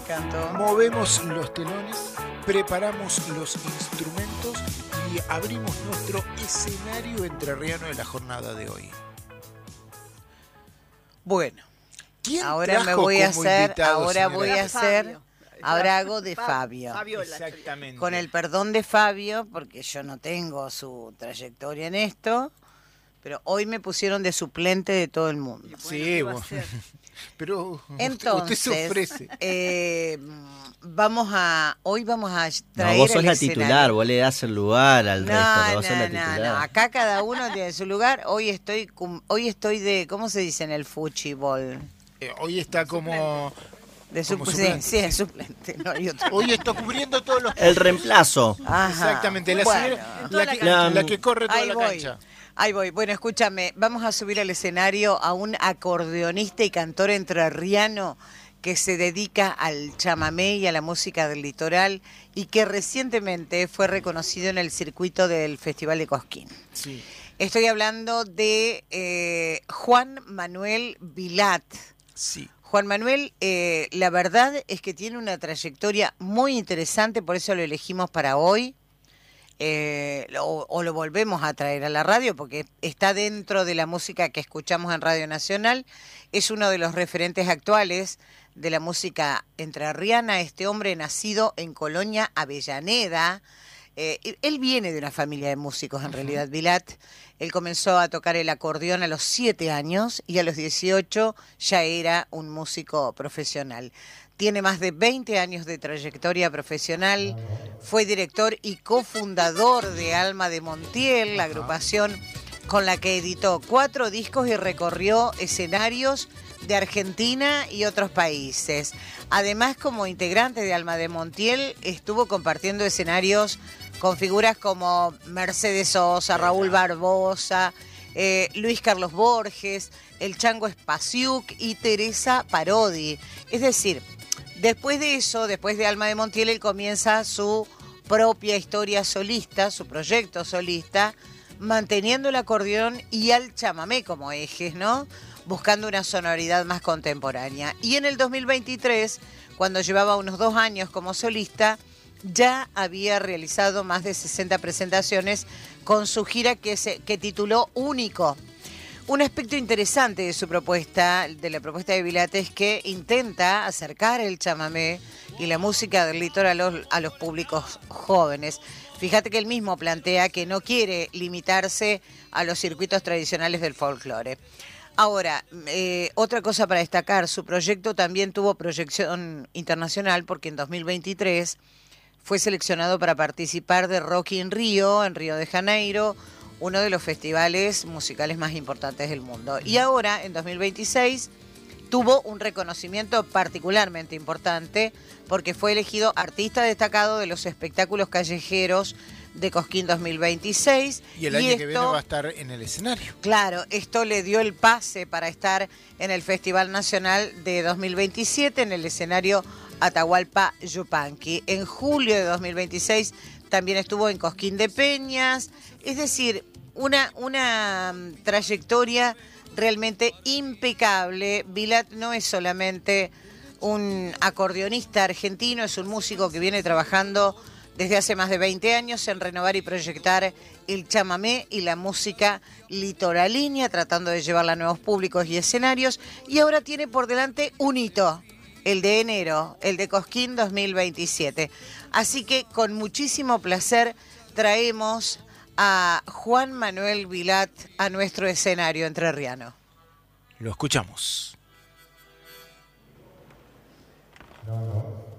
encantó. Movemos los telones, preparamos los instrumentos y abrimos nuestro escenario entrerriano de la jornada de hoy. Bueno, ¿Quién ahora me trajo voy a como hacer, invitado, ahora señora? voy a hacer, ahora hago de Fabio. Exactamente. Con el perdón de Fabio, porque yo no tengo su trayectoria en esto, pero hoy me pusieron de suplente de todo el mundo. Sí, bueno. Pero Entonces, usted se ofrece. hoy vamos a traer No, vos sos el la escenario. titular, vos le das el lugar al resto, vos sos la titular. No, acá cada uno tiene su lugar. Hoy estoy de, ¿cómo se dice en el fútbol? Hoy está como... De como suplente. suplente. Sí, es suplente. No, hay otro. Hoy está cubriendo todos los... El reemplazo. Ajá. Exactamente, la Bueno, señora, la que corre toda ahí la voy. cancha. Ahí voy. Bueno, escúchame, vamos a subir al escenario a un acordeonista y cantor entrerriano que se dedica al chamamé y a la música del litoral y que recientemente fue reconocido en el circuito del Festival de Cosquín. Sí. Estoy hablando de Juan Manuel Vilat. Sí. Juan Manuel, la verdad es que tiene una trayectoria muy interesante, por eso lo elegimos para hoy. O lo volvemos a traer a la radio porque está dentro de la música que escuchamos en Radio Nacional. Es uno de los referentes actuales de la música entrerriana. Este hombre nacido en Colonia Avellaneda. Él viene de una familia de músicos, en realidad, Vilat. Él comenzó a tocar el acordeón a los 7 años y a los 18 ya era un músico profesional. Tiene más de 20 años de trayectoria profesional, fue director y cofundador de Alma de Montiel, la agrupación con la que editó 4 discos y recorrió escenarios de Argentina y otros países. Además, como integrante de Alma de Montiel, estuvo compartiendo escenarios con figuras como Mercedes Sosa, Raúl Barbosa, Luis Carlos Borges, el Chango Spasiuk y Teresa Parodi. Es decir, después de eso, después de Alma de Montiel, él comienza su propia historia solista, su proyecto solista, manteniendo el acordeón y al chamamé como ejes, ¿no? Buscando una sonoridad más contemporánea. Y en el 2023, cuando llevaba unos 2 años como solista, ya había realizado más de 60 presentaciones con su gira que tituló Único. Un aspecto interesante de su propuesta, de la propuesta de Vilat, es que intenta acercar el chamamé y la música del litoral a los públicos jóvenes. Fíjate que él mismo plantea que no quiere limitarse a los circuitos tradicionales del folclore. Ahora, otra cosa para destacar, su proyecto también tuvo proyección internacional porque en 2023 fue seleccionado para participar de Rock in Rio, en Río de Janeiro, uno de los festivales musicales más importantes del mundo. Y ahora, en 2026, tuvo un reconocimiento particularmente importante porque fue elegido artista destacado de los espectáculos callejeros de Cosquín 2026. Y el año que viene va a estar en el escenario. Claro, esto le dio el pase para estar en el Festival Nacional de 2027 en el escenario Atahualpa Yupanqui. En julio de 2026 también estuvo en Cosquín de Peñas. Es decir, una trayectoria realmente impecable. Vilat no es solamente un acordeonista argentino, es un músico que viene trabajando desde hace más de 20 años en renovar y proyectar el chamamé y la música litoraleña, tratando de llevarla a nuevos públicos y escenarios. Y ahora tiene por delante un hito, el de enero, el de Cosquín 2027. Así que con muchísimo placer traemos a Juan Manuel Vilat a nuestro escenario entrerriano. Lo escuchamos. No.